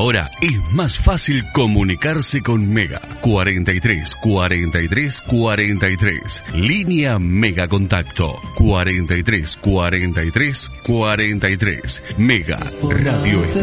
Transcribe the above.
Ahora es más fácil comunicarse con Mega. 43 43 43. Línea Mega Contacto. 43 43 43. Mega Radio